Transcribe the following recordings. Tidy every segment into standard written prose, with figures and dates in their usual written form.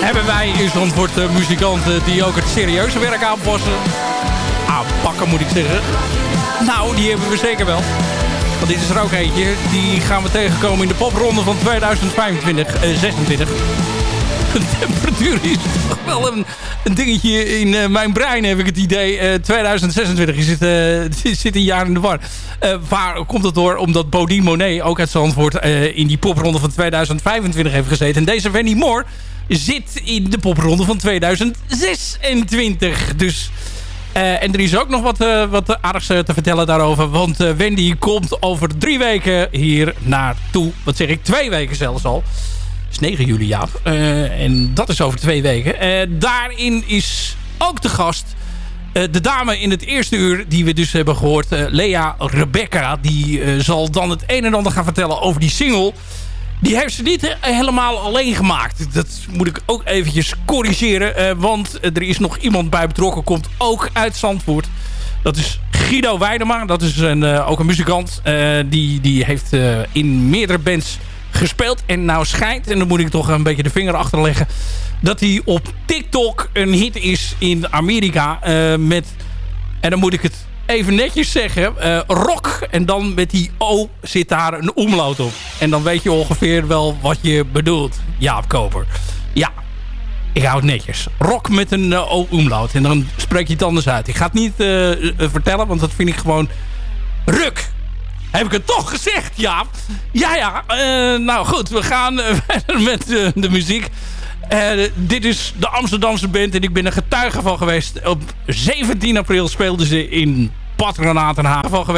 hebben wij in Zandvoort muzikanten die ook het serieuze werk aanpakken moet ik zeggen. Nou, die hebben we zeker wel. Want dit is er ook eentje. Die gaan we tegenkomen in de popronde van 2026. De temperatuur is toch wel een dingetje in mijn brein, heb ik het idee. 2026 zit een jaar in de war. Waar komt het door? Omdat Bodie Monet, ook uit Zandvoort, in die popronde van 2025 heeft gezeten. En deze Wendy Moore zit in de popronde van 2026. Dus... en er is ook nog wat aardigs te vertellen daarover. Want Wendy komt over 3 weken hier naartoe. Wat zeg ik? 2 weken zelfs al. Het is 9 juli, ja. En dat is over 2 weken. Daarin is ook de gast. De dame in het eerste uur die we dus hebben gehoord. Lea Rebecca. Die zal dan het een en ander gaan vertellen over die single. Die heeft ze niet helemaal alleen gemaakt. Dat moet ik ook eventjes corrigeren. Want er is nog iemand bij betrokken. Komt ook uit Zandvoort. Dat is Guido Weidema. Dat is ook een muzikant. Die heeft in meerdere bands gespeeld. En nou schijnt, en dan moet ik toch een beetje de vinger achter leggen, dat hij op TikTok een hit is in Amerika. En dan moet ik het even netjes zeggen. Rock. En dan met die O zit daar een omlaut op. En dan weet je ongeveer wel wat je bedoelt. Jaap Koper. Ja. Ik hou het netjes. Rock met een O-umlaut. En dan spreek je het anders uit. Ik ga het niet vertellen, want dat vind ik gewoon ruk. Heb ik het toch gezegd, Jaap? Ja. Nou goed, we gaan verder met de muziek. Dit is de Amsterdamse band en ik ben er getuige van geweest. Op 17 april speelden ze in Patronaat en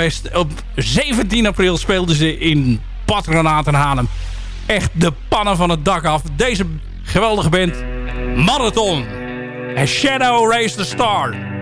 Haarlem. Echt de pannen van het dak af. Deze geweldige band, Marathon. En Shadow Raised the Star.